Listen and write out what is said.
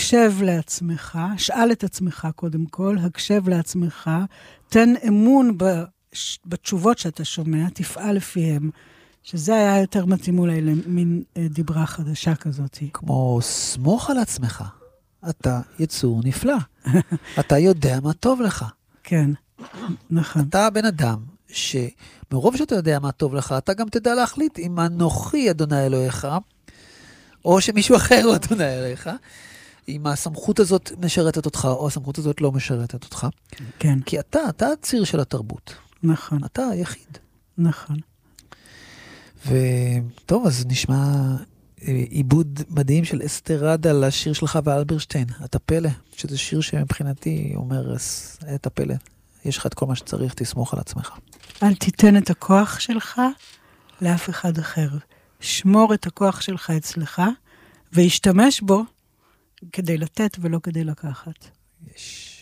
הקשב לעצמך, שאל את עצמך קודם כל, הקשב לעצמך, תן אמון בתשובות שאתה שומע, תפעל לפיהם, שזה היה יותר מתאים אולי למין דיברה חדשה כזאת. כמו סמוך על עצמך, אתה יצור נפלא, אתה יודע מה טוב לך. כן, נכון. אתה בן אדם שמרוב שאתה יודע מה טוב לך, אתה גם תדע להחליט אם אנוכי אדוני אלוהיך, או שמישהו אחר הוא אדוני אלוהיך, אם הסמכות הזאת משרתת אותך, או הסמכות הזאת לא משרתת אותך. כן. כי אתה הציר של התרבות. נכון. אתה היחיד. נכון. וטוב, אז נשמע עיבוד מדהים של אסתרדה לשיר שלך ואלברשטיין, אתה פלא, שזה שיר שמבחינתי אומר, אתה פלא, יש לך את כל מה שצריך, תסמוך על עצמך. אל תיתן את הכוח שלך לאף אחד אחר. שמור את הכוח שלך אצלך, והשתמש בו כדי לתת ולא כדי לקחת. יש.